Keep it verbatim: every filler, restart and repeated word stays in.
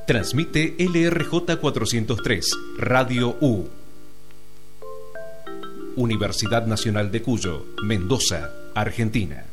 Transmite L R J cuatrocientos tres, Radio U. Universidad Nacional de Cuyo, Mendoza, Argentina.